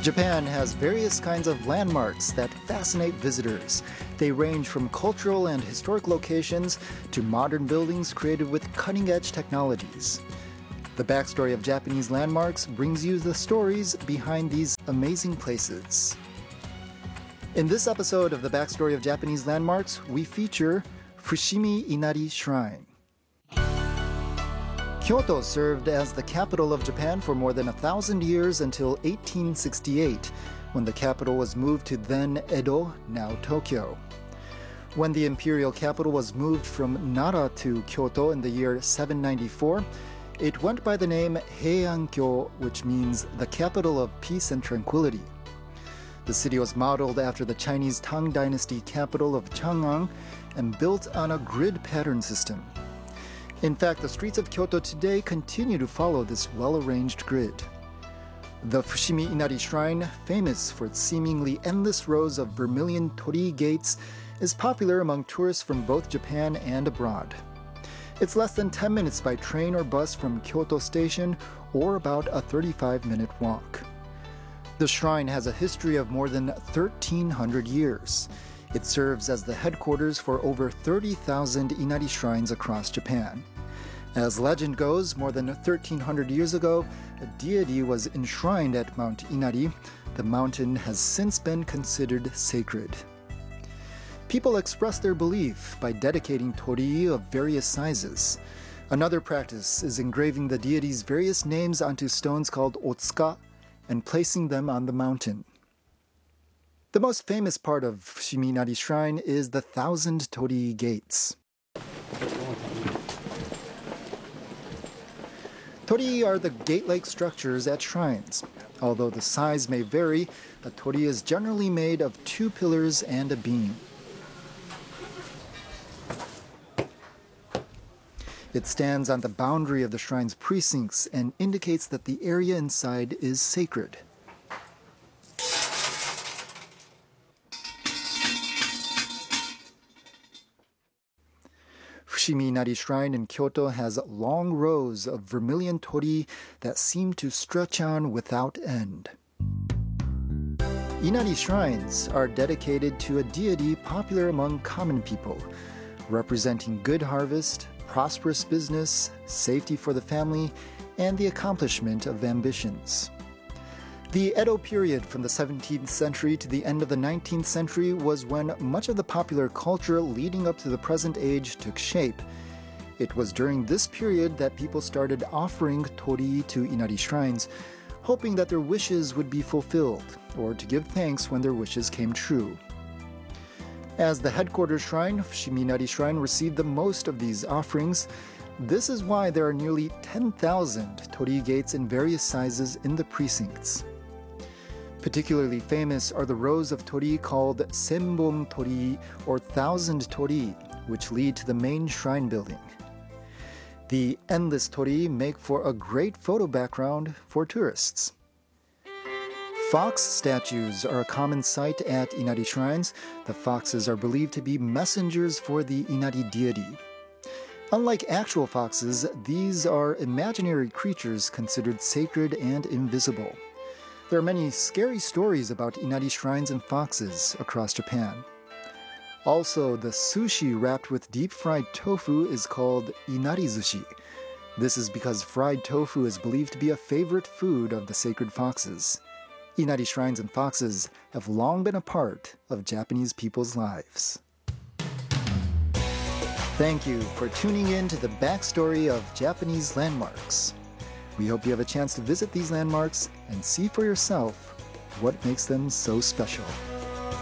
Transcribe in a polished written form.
Japan has various kinds of landmarks that fascinate visitors. They range from cultural and historic locations to modern buildings created with cutting-edge technologies. The backstory of Japanese landmarks brings you the stories behind these amazing places. In this episode of the backstory of Japanese landmarks, we feature Fushimi Inari Shrine. Kyoto served as the capital of Japan for more than 1,000 years until 1868, when the capital was moved to then Edo, now Tokyo. When the imperial capital was moved from Nara to Kyoto in the year 794, it went by the name Heian-kyo, which means the capital of peace and tranquility. The city was modeled after the Chinese Tang Dynasty capital of Chang'an and built on a grid pattern system. In fact, the streets of Kyoto today continue to follow this well-arranged grid. The Fushimi Inari Shrine, famous for its seemingly endless rows of vermilion torii gates, is popular among tourists from both Japan and abroad. It's less than 10 minutes by train or bus from Kyoto Station, or about a 35-minute walk. The shrine has a history of more than 1,300 years. It serves as the headquarters for over 30,000 Inari shrines across Japan. As legend goes, more than 1,300 years ago, a deity was enshrined at Mount Inari. The mountain has since been considered sacred. People express their belief by dedicating torii of various sizes. Another practice is engraving the deity's various names onto stones called otsuka and placing them on the mountain. The most famous part of Fushimi Inari Shrine is the 1,000 torii gates. Torii are the gate-like structures at shrines. Although the size may vary, a torii is generally made of 2 pillars and a beam. It stands on the boundary of the shrine's precincts and indicates that the area inside is sacred. Fushimi Inari Shrine in Kyoto has long rows of vermilion torii that seem to stretch on without end. Inari shrines are dedicated to a deity popular among common people, representing good harvest, prosperous business, safety for the family, and the accomplishment of ambitions. The Edo period from the 17th century to the end of the 19th century was when much of the popular culture leading up to the present age took shape. It was during this period that people started offering torii to Inari shrines, hoping that their wishes would be fulfilled, or to give thanks when their wishes came true. As the headquarters shrine, Fushimi Inari Shrine received the most of these offerings. This is why there are nearly 10,000 torii gates in various sizes in the precincts. Particularly famous are the rows of torii called senbon torii or 1,000 torii, which lead to the main shrine building. The endless torii make for a great photo background for tourists. Fox statues are a common sight at Inari shrines. The foxes are believed to be messengers for the Inari deity. Unlike actual foxes, these are imaginary creatures considered sacred and invisible. There are many scary stories about Inari shrines and foxes across Japan. Also, the sushi wrapped with deep-fried tofu is called inari-zushi. This is because fried tofu is believed to be a favorite food of the sacred foxes. Inari shrines and foxes have long been a part of Japanese people's lives. Thank you for tuning in to the backstory of Japanese landmarks. We hope you have a chance to visit these landmarks and see for yourself what makes them so special.